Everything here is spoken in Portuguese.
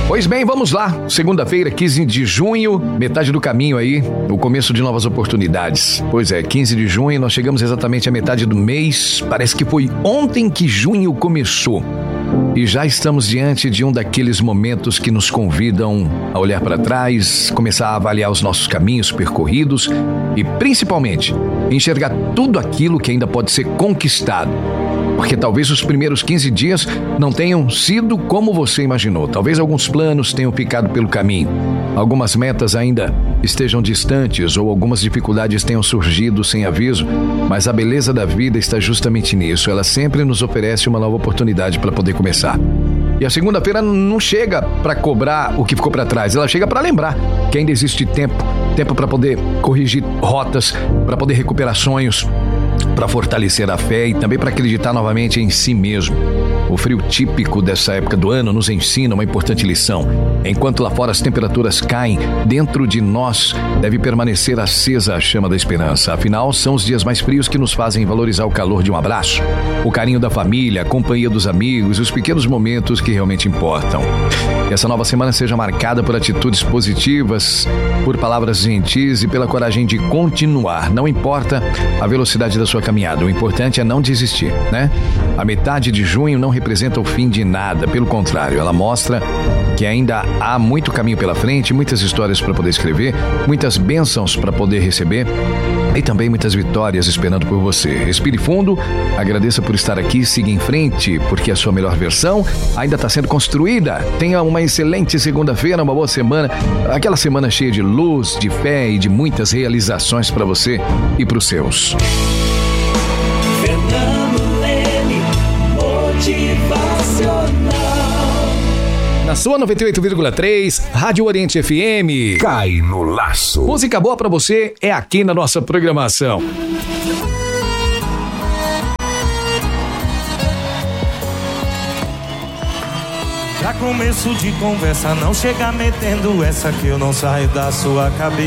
Pois bem, vamos lá. Segunda-feira, 15 de junho, metade do caminho aí, o começo de novas oportunidades. Pois é, 15 de junho, nós chegamos exatamente à metade do mês. Parece que foi ontem que junho começou. E já estamos diante de um daqueles momentos que nos convidam a olhar para trás, começar a avaliar os nossos caminhos percorridos e, principalmente, enxergar tudo aquilo que ainda pode ser conquistado. Porque talvez os primeiros 15 dias não tenham sido como você imaginou. Talvez alguns planos tenham ficado pelo caminho. Algumas metas ainda estejam distantes ou algumas dificuldades tenham surgido sem aviso. Mas a beleza da vida está justamente nisso. Ela sempre nos oferece uma nova oportunidade para poder começar. E a segunda-feira não chega para cobrar o que ficou para trás. Ela chega para lembrar que ainda existe tempo para poder corrigir rotas, para poder recuperar sonhos, para fortalecer a fé e também para acreditar novamente em si mesmo. O frio típico dessa época do ano nos ensina uma importante lição. Enquanto lá fora as temperaturas caem, dentro de nós deve permanecer acesa a chama da esperança. Afinal, são os dias mais frios que nos fazem valorizar o calor de um abraço, o carinho da família, a companhia dos amigos e os pequenos momentos que realmente importam. Que essa nova semana seja marcada por atitudes positivas, por palavras gentis e pela coragem de continuar. Não importa a velocidade da sua caminhada, o importante é não desistir, né? A metade de junho não representa o fim de nada, pelo contrário, ela mostra que ainda há muito caminho pela frente, muitas histórias para poder escrever, muitas bênçãos para poder receber e também muitas vitórias esperando por você. Respire fundo, agradeça por estar aqui, siga em frente, porque a sua melhor versão ainda está sendo construída. Tenha uma excelente segunda-feira, uma boa semana, aquela semana cheia de luz, de fé e de muitas realizações para você e para os seus. Na sua 98,3, Rádio Oriente FM. Cai no laço. Música boa pra você é aqui na nossa programação. Pra começo de conversa, não chega metendo essa que eu não saio da sua cabeça.